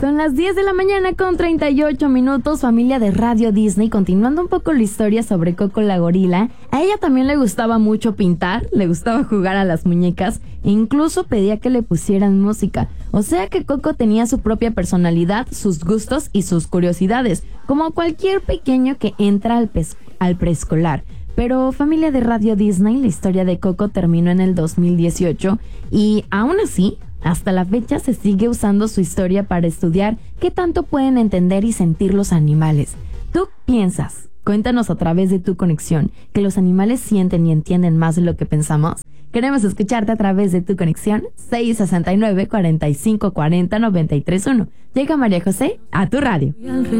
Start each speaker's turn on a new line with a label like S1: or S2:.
S1: Son las 10 de la mañana con 38 minutos, familia de Radio Disney. Continuando un poco la historia sobre Coco la gorila, a ella también le gustaba mucho pintar, le gustaba jugar a las muñecas e incluso pedía que le pusieran música. O sea que Coco tenía su propia personalidad, sus gustos y sus curiosidades, como cualquier pequeño que entra al preescolar. Pero familia de Radio Disney, la historia de Coco terminó en el 2018 y aún así, hasta la fecha se sigue usando su historia para estudiar qué tanto pueden entender y sentir los animales. ¿Tú piensas? Cuéntanos a través de tu conexión que los animales sienten y entienden más de lo que pensamos. Queremos escucharte a través de tu conexión 669-4540-931. Llega María José a tu radio.